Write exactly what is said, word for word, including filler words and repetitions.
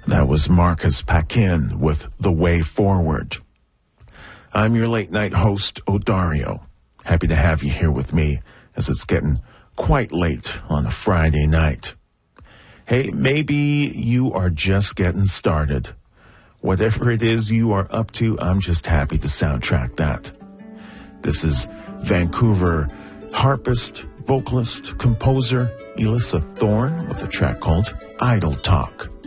That was Marcus Paquin with The Way Forward. I'm your late night host, Odario. Happy to have you here with me as it's getting quite late on a Friday night. Hey, maybe you are just getting started. Whatever it is you are up to, I'm just happy to soundtrack that. This is Vancouver harpist, vocalist, composer Elissa Thorne with a track called Idle Talk.